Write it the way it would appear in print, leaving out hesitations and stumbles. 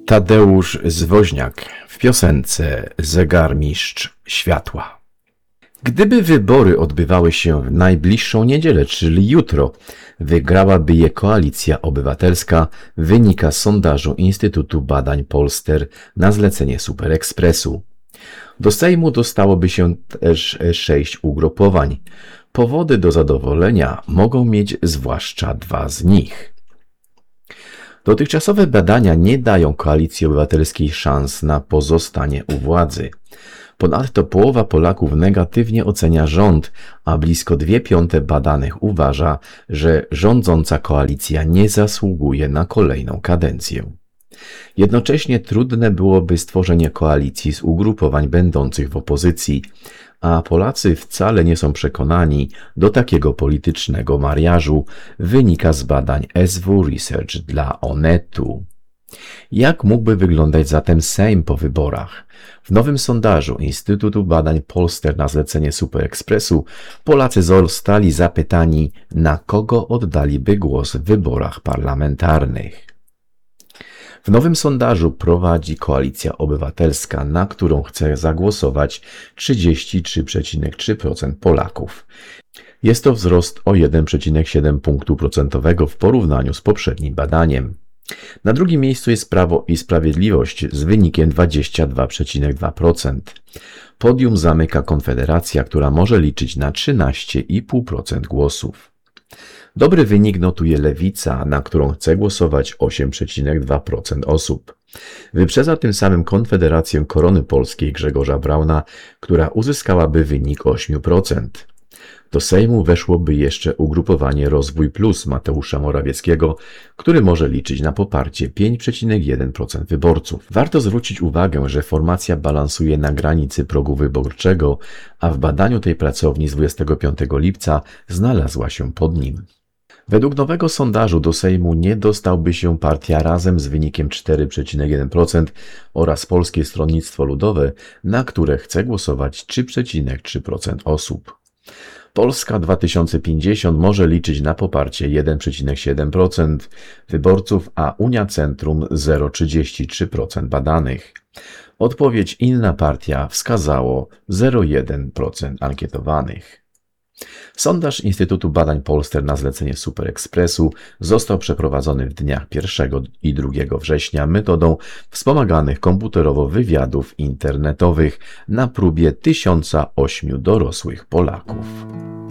Tadeusz Zwoźniak w piosence Zegarmistrz Światła. Gdyby wybory odbywały się w najbliższą niedzielę, czyli jutro, wygrałaby je Koalicja Obywatelska, wynika z sondażu Instytutu Badań Polster na zlecenie Super Expressu. Do Sejmu dostałoby się też 6 ugrupowań. Powody do zadowolenia mogą mieć zwłaszcza 2 z nich. Dotychczasowe badania nie dają Koalicji Obywatelskiej szans na pozostanie u władzy. Ponadto połowa Polaków negatywnie ocenia rząd, a blisko 2/5 badanych uważa, że rządząca koalicja nie zasługuje na kolejną kadencję. Jednocześnie trudne byłoby stworzenie koalicji z ugrupowań będących w opozycji, a Polacy wcale nie są przekonani do takiego politycznego mariażu, wynika z badań SW Research dla Onetu. Jak mógłby wyglądać zatem Sejm po wyborach? W nowym sondażu Instytutu Badań Polster na zlecenie Super Expressu Polacy zostali zapytani, na kogo oddaliby głos w wyborach parlamentarnych. W nowym sondażu prowadzi Koalicja Obywatelska, na którą chce zagłosować 33,3% Polaków. Jest to wzrost o 1,7 punktu procentowego w porównaniu z poprzednim badaniem. Na drugim miejscu jest Prawo i Sprawiedliwość z wynikiem 22,2%. Podium zamyka Konfederacja, która może liczyć na 13,5% głosów. Dobry wynik notuje Lewica, na którą chce głosować 8,2% osób. Wyprzedza tym samym Konfederację Korony Polskiej Grzegorza Brauna, która uzyskałaby wynik 8%. Do Sejmu weszłoby jeszcze ugrupowanie Rozwój Plus Mateusza Morawieckiego, który może liczyć na poparcie 5,1% wyborców. Warto zwrócić uwagę, że formacja balansuje na granicy progu wyborczego, a w badaniu tej pracowni z 25 lipca znalazła się pod nim. Według nowego sondażu do Sejmu nie dostałby się partia Razem z wynikiem 4,1% oraz Polskie Stronnictwo Ludowe, na które chce głosować 3,3% osób. Polska 2050 może liczyć na poparcie 1,7% wyborców, a Unia Centrum 0,33% badanych. Odpowiedź Inna Partia wskazało 0,1% ankietowanych. Sondaż Instytutu Badań Polster na zlecenie Super Expressu został przeprowadzony w dniach 1 i 2 września metodą wspomaganych komputerowo wywiadów internetowych na próbie 1008 dorosłych Polaków.